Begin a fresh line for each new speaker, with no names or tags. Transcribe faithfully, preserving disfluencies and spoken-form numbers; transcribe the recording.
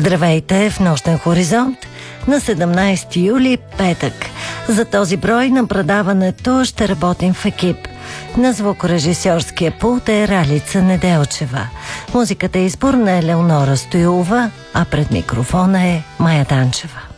Здравейте в Нощен хоризонт на седемнайсети юли, петък. За този брой на предаването ще работим в екип. На звукорежисьорския пулт е Ралица Неделчева. Музиката е избор на Елеонора Стоилова, а пред микрофона е Майя Данчева.